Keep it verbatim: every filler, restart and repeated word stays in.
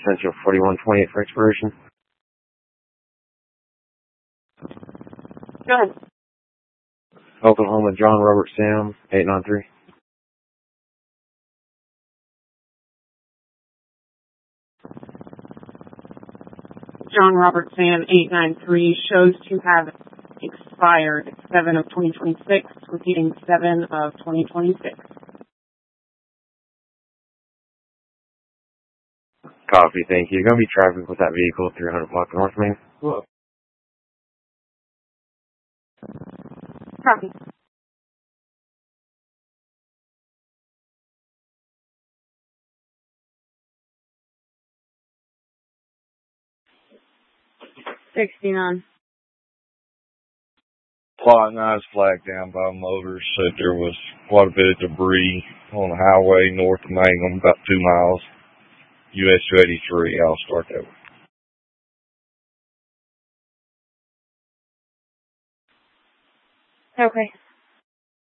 Central forty-one twenty-eight for expiration. Go ahead. Oklahoma, John Robert Sam, eight nine three. John Robert Sam, eight nine three, shows to have expired seven of twenty twenty-six, repeating seven of twenty twenty-six. Copy, thank you. Going to be traffic with that vehicle, three hundred block North Main. Whoa. Copy. sixty-nine. Plot nine is flagged down by motors. Said there was quite a bit of debris on the highway north of Mangum, about two miles. U S two eighty-three. I'll start that one. Okay.